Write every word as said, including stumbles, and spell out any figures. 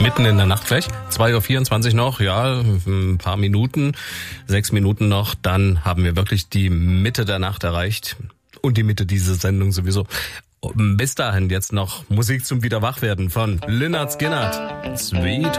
Mitten in der Nacht gleich. zwei Uhr vierundzwanzig noch, ja, ein paar Minuten, sechs Minuten noch. Dann haben wir wirklich die Mitte der Nacht erreicht. Und die Mitte dieser Sendung sowieso. Bis dahin jetzt noch Musik zum Wiederwachwerden von Lynyrd Skynyrd. Sweet